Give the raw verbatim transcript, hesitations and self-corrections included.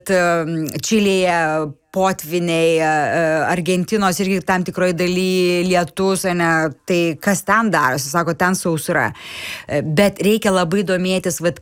Čilėje potviniai, Argentinos irgi tam tikroje daly lietus, ne, tai kas ten darosi, sako, ten sausra. Bet reikia labai domėtis, vat,